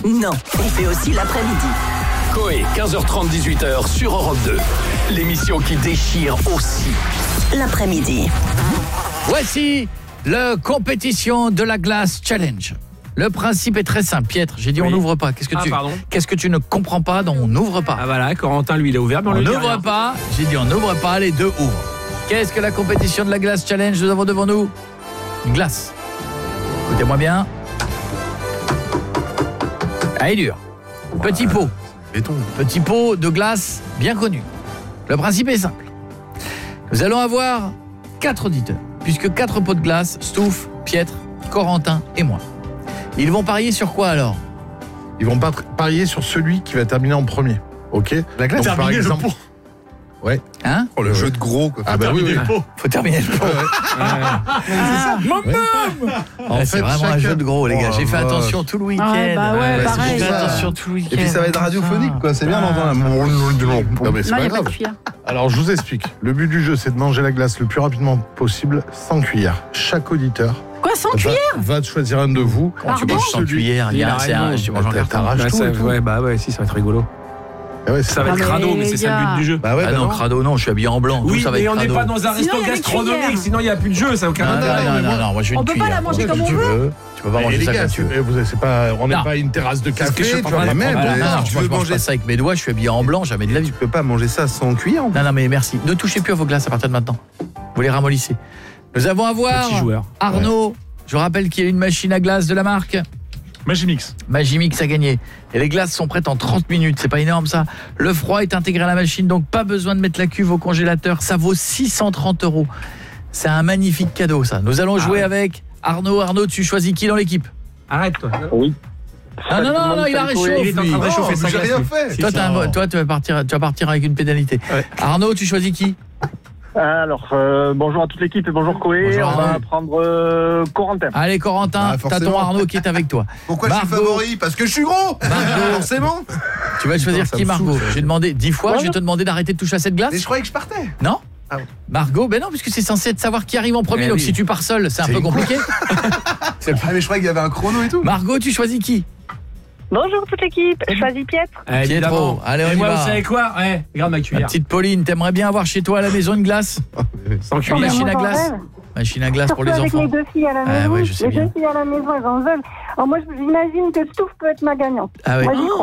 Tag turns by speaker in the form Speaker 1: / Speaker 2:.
Speaker 1: Non, on fait aussi l'après-midi.
Speaker 2: Coé, 15h30, 18h sur Europe 2. L'émission qui déchire aussi.
Speaker 1: L'après-midi.
Speaker 3: Voici la compétition de la glace challenge. Le principe est très simple. Pietre, j'ai dit on n'ouvre pas. Qu'est-ce que tu ne comprends pas dans on n'ouvre pas?
Speaker 4: Ah voilà, Corentin lui il est ouvert, mais
Speaker 3: on n'ouvre pas. J'ai dit on n'ouvre pas, les deux ouvrent. Qu'est-ce que la compétition de la glace challenge? Nous avons devant nous une glace. Écoutez-moi bien. Elle est dure. Petit pot. Petit pot de glace bien connu. Le principe est simple. Nous allons avoir 4 auditeurs, puisque 4 pots de glace, Stouff, Pietre, Corentin et moi. Ils vont parier sur quoi alors?
Speaker 5: Ils vont parier sur celui qui va terminer en premier. Ok.
Speaker 6: La glace,
Speaker 5: par exemple.
Speaker 6: le pot.
Speaker 5: Ouais.
Speaker 3: Hein?
Speaker 6: Oh, le jeu de gros. Quoi.
Speaker 5: Ah bah oui.
Speaker 3: Faut terminer le pot. C'est vraiment un jeu de gros, les gars. J'ai fait attention tout le week-end.
Speaker 7: Pareil.
Speaker 3: J'ai fait attention tout le week-end.
Speaker 6: Et puis ça va être radiophonique, quoi. C'est bien d'entendre.
Speaker 5: Non mais c'est pas grave. Alors je vous explique. Le but du jeu, c'est de manger la glace le plus rapidement possible, sans cuillère. Chaque auditeur.
Speaker 7: Quoi, sans cuillère?
Speaker 5: Va choisir un de vous.
Speaker 3: Quand tu manges sans cuillère, il y a tu manges en
Speaker 5: t'arraches tout.
Speaker 4: Si, ça va être rigolo.
Speaker 5: Ouais,
Speaker 4: ça va être crado, mais c'est ça le but du jeu.
Speaker 5: Bah ouais,
Speaker 3: non, crado, non, je suis habillé en blanc.
Speaker 4: Oui,
Speaker 3: ça va
Speaker 4: mais
Speaker 3: être
Speaker 4: on n'est
Speaker 3: crado.
Speaker 4: pas dans un resto gastronomique, sinon il n'y a plus de jeu, ça n'a aucun intérêt.
Speaker 3: Non, moi je vais une cuillère.
Speaker 7: On peut pas la manger comme on veut.
Speaker 3: Tu peux pas manger ça comme tu veux.
Speaker 5: On n'est pas une terrasse de café, tu vois.
Speaker 3: Non, je mange pas ça avec mes doigts, je suis habillé en blanc, jamais de la vie.
Speaker 6: Tu peux pas manger ça sans cuillère.
Speaker 3: Non, mais merci. Ne touchez plus à vos glaces à partir de maintenant. Vous les ramollissez. Nous avons à voir Arnaud. Je rappelle qu'il y a une machine à glace de la marque
Speaker 6: Magimix.
Speaker 3: Magimix a gagné. Et les glaces sont prêtes en 30 minutes. C'est pas énorme ça. Le froid est intégré à la machine, donc pas besoin de mettre la cuve au congélateur. Ça vaut 630 €. C'est un magnifique cadeau ça. Nous allons jouer avec Arnaud. Arnaud, tu choisis qui dans l'équipe?
Speaker 4: Arrête-toi.
Speaker 8: Oui.
Speaker 3: Non, il a réchauffé.
Speaker 4: Il est en train de réchauffer sa glace.
Speaker 6: J'ai rien fait.
Speaker 3: Toi, tu vas partir avec une pénalité.
Speaker 4: Ouais.
Speaker 3: Arnaud, tu choisis qui?
Speaker 8: Alors, bonjour à toute l'équipe et bonjour Coé.
Speaker 3: Bonjour,
Speaker 8: on va prendre Corentin.
Speaker 3: Allez Corentin, t'as ton Arnaud qui est avec toi.
Speaker 6: Pourquoi je suis favori? Parce que je suis gros. Forcément.
Speaker 3: Tu vas choisir qui, Margot? J'ai demandé 10 fois, je vais te demander d'arrêter de toucher à cette glace.
Speaker 6: Mais je croyais que je partais.
Speaker 3: Non?
Speaker 6: Ah oui.
Speaker 3: Margot, ben non, puisque c'est censé être savoir qui arrive en premier, donc si tu pars seul, c'est un peu compliqué.
Speaker 6: Ah mais je croyais qu'il y avait un chrono et tout.
Speaker 3: Margot, tu choisis qui?
Speaker 9: Bonjour toute l'équipe, je choisis Pietre.
Speaker 3: Pietro, allez on y
Speaker 4: moi,
Speaker 3: va.
Speaker 4: vous savez quoi? Ouais, regarde ma
Speaker 3: Ma
Speaker 4: cuillère.
Speaker 3: petite Pauline, t'aimerais bien avoir chez toi à la maison une glace?
Speaker 4: Sans
Speaker 3: Une
Speaker 4: cuillère.
Speaker 3: machine à glace? Machine à glace pour les
Speaker 9: Surtout
Speaker 3: enfants.
Speaker 9: avec les 2 filles à la maison.
Speaker 3: Ouais, je sais
Speaker 9: les
Speaker 3: bien.
Speaker 9: 2 filles à la maison, elles en veulent. Alors moi, j'imagine que Stouff peut être ma gagnante.
Speaker 3: Ah ouais.
Speaker 9: Moi, j'y crois.